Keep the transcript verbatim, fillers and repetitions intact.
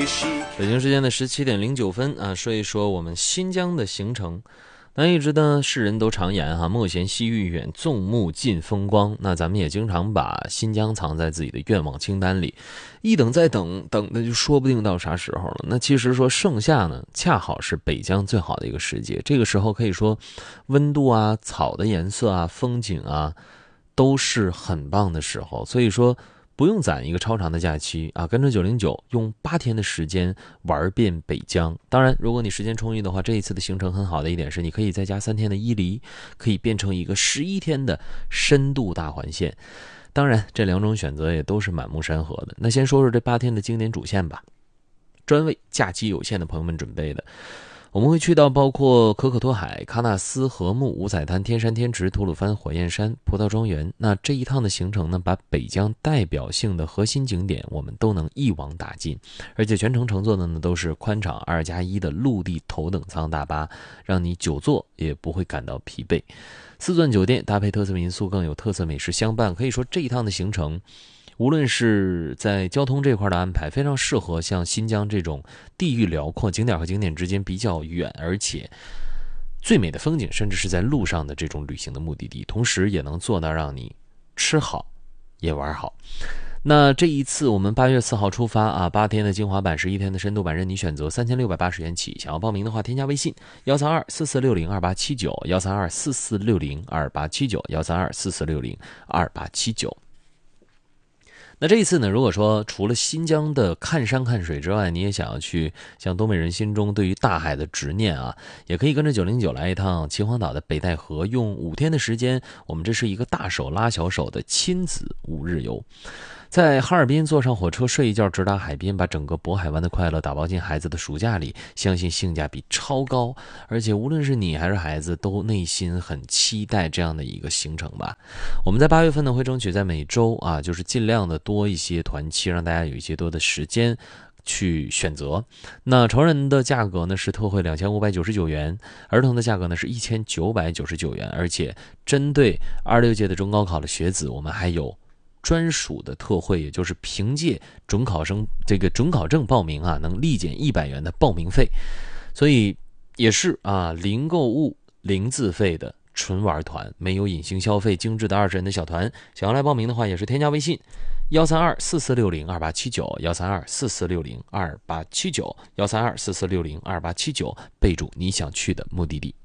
北京时间的十七点零九分啊，说一说我们新疆的行程。那一直呢，世人都常言哈，莫嫌西域远，纵目尽风光。那咱们也经常把新疆藏在自己的愿望清单里，一等再等，等的就说不定到啥时候了。那其实说盛夏呢，恰好是北疆最好的一个时节。这个时候可以说，温度啊、草的颜色啊、风景啊，都是很棒的时候。所以说，不用攒一个超长的假期啊，跟着九零九用八天的时间玩遍北疆。当然，如果你时间充裕的话，这一次的行程很好的一点是，你可以再加三天的伊犁，可以变成一个十一天的深度大环线。当然，这两种选择也都是满目山河的。那先说说这八天的经典主线吧，专为假期有限的朋友们准备的。我们会去到包括可可托海、喀纳斯、禾木、五彩滩、天山天池、吐鲁番、火焰山、葡萄庄园。那这一趟的行程呢，把北疆代表性的核心景点我们都能一网打尽，而且全程乘坐的呢都是宽敞二加一的陆地头等舱大巴，让你久坐也不会感到疲惫。四钻酒店搭配特色民宿，更有特色美食相伴，可以说这一趟的行程，无论是在交通这块的安排，非常适合像新疆这种地域辽阔、景点和景点之间比较远，而且最美的风景甚至是在路上的这种旅行的目的地，同时也能做到让你吃好也玩好。那这一次我们八月四号出发啊，八天的精华版、十一天的深度版任你选择，三千六百八十元起。想要报名的话，添加微信幺三二四四六零二八七九幺三二四四六零二八七九幺三二四四六零二八七九。那这一次呢，如果说除了新疆的看山看水之外，你也想要去像东北人心中对于大海的执念啊，也可以跟着九零九来一趟秦皇岛的北戴河，用五天的时间，我们这是一个大手拉小手的亲子五日游。在哈尔滨坐上火车睡一觉，直达海边，把整个渤海湾的快乐打包进孩子的暑假里，相信性价比超高，而且无论是你还是孩子都内心很期待这样的一个行程吧。我们在八月份呢会争取在每周啊，就是尽量的多一些团期，让大家有一些多的时间去选择。那成人的价格呢是特惠两千五百九十九元，儿童的价格呢是一千九百九十九元，而且针对二六届的中高考的学子，我们还有专属的特惠，也就是凭借准考生这个准考证报名啊，能立减一百元的报名费，所以也是啊零购物零自费的纯玩团，没有隐形消费，精致的二十人的小团。想要来报名的话，也是添加微信幺三二四四六零二八七九幺三二四四六零二八七九幺三二四四六零二八七九，备注你想去的目的地。